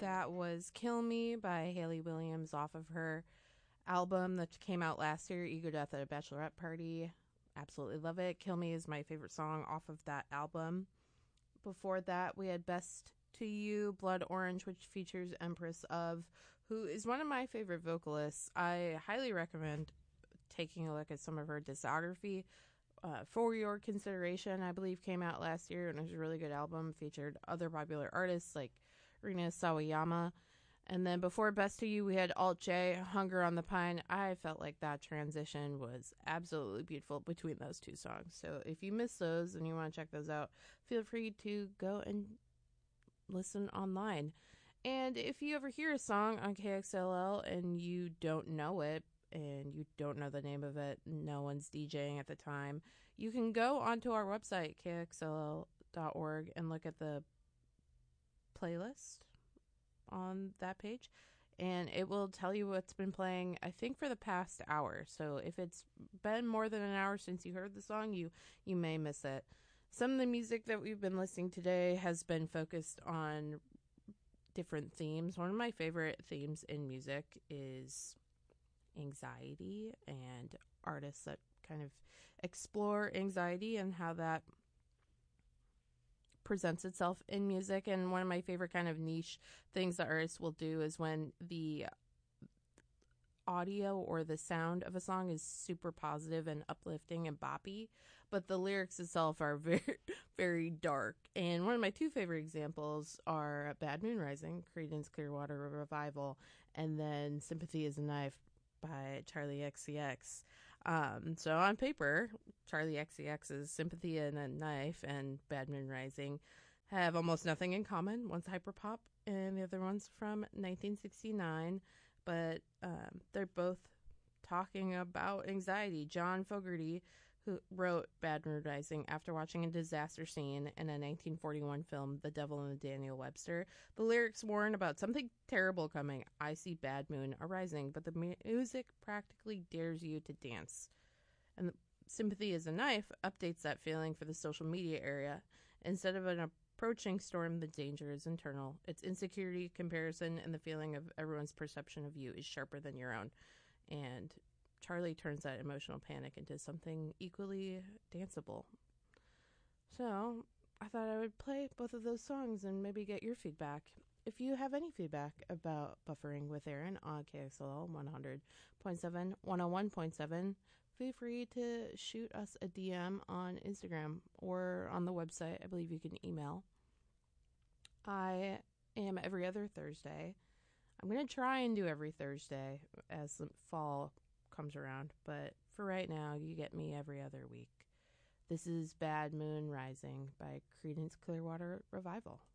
That was Kill Me by Hayley Williams off of her album that came out last year, Ego Death at a Bachelorette Party. Absolutely love it. Kill Me is my favorite song off of that album. Before that, we had Best to You, Blood Orange, which features Empress of, who is one of my favorite vocalists. I highly recommend taking a look at some of her discography. For Your Consideration, I believe, came out last year, and it was a really good album. Featured other popular artists like Rina Sawayama. And then before Best to You, we had Alt J, Hunger on the Pine. I felt like that transition was absolutely beautiful between those two songs. So if you missed those and you want to check those out, feel free to go and listen online. And if you ever hear a song on KXLL and you don't know it, and you don't know the name of it, no one's DJing at the time, you can go onto our website, kxll.org, and look at the playlist on that page, and it will tell you what's been playing, I think, for the past hour. So if it's been more than an hour since you heard the song, you may miss it. Some of the music that we've been listening today has been focused on different themes. One of my favorite themes in music is anxiety, and artists that kind of explore anxiety and how that presents itself in music. And one of my favorite kind of niche things that artists will do is when the audio or the sound of a song is super positive and uplifting and boppy, but the lyrics itself are very, very dark. And one of my two favorite examples are Bad Moon Rising, Creedence Clearwater Revival, and then Sympathy is a Knife by Charlie XCX. So on paper, Charlie XCX's Sympathy and a Knife and Bad Moon Rising have almost nothing in common. One's hyperpop and the other one's from 1969, but they're both talking about anxiety. John Fogerty, who wrote Bad Moon Rising after watching a disaster scene in a 1941 film, The Devil and the Daniel Webster. The lyrics warn about something terrible coming. I see bad moon arising, but the music practically dares you to dance. And Sympathy is a Knife updates that feeling for the social media area. Instead of an approaching storm, the danger is internal. It's insecurity, comparison, and the feeling of everyone's perception of you is sharper than your own. And Charlie turns that emotional panic into something equally danceable. So I thought I would play both of those songs and maybe get your feedback. If you have any feedback about Buffering with Aaron on KXLL 100.7, 101.7, feel free to shoot us a DM on Instagram or on the website. I believe you can email. I am every other Thursday. I'm going to try and do every Thursday as the fall comes around, but for right now, you get me every other week. This is Bad Moon Rising by Creedence Clearwater Revival.